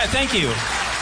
right, thank you.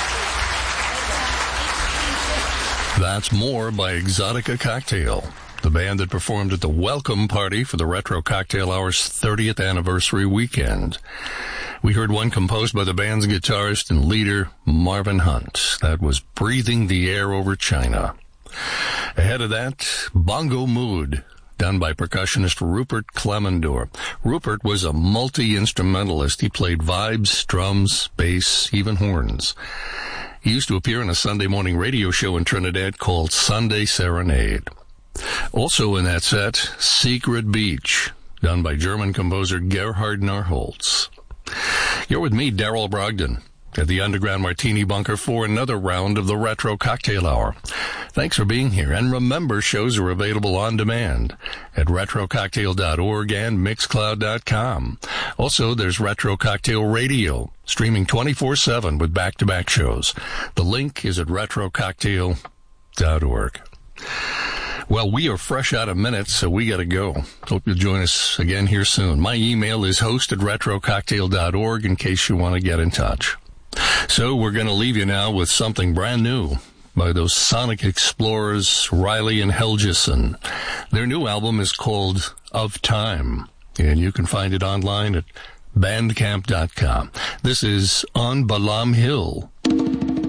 That's More by Exotica Cocktail, the band that performed at the welcome party for the Retro Cocktail Hour's 30th anniversary weekend. We heard one composed by the band's guitarist and leader, Marvin Hunt. That was Breathing the Air Over China. Ahead of that, Bongo Mood, done by percussionist Rupert Clemendor. Rupert was a multi-instrumentalist. He played vibes, drums, bass, even horns. He used to appear in a Sunday morning radio show in Trinidad called Sunday Serenade. Also in that set, Secret Beach, done by German composer Gerhard Narholz. You're with me, Darrell Brogdon, at the Underground Martini Bunker for another round of the Retro Cocktail Hour. Thanks for being here, and remember, shows are available on demand at retrococktail.org and mixcloud.com. Also, there's Retro Cocktail Radio, streaming 24/7 with back-to-back shows. The link is at retrococktail.org. Well, we are fresh out of minutes, so we got to go. Hope you'll join us again here soon. My email is host@retrococktail.org in case you want to get in touch. So we're going to leave you now with something brand new by those Sonic Explorers, Riley and Helgeson. Their new album is called Of Time, and you can find it online at bandcamp.com. This is On Balam Hill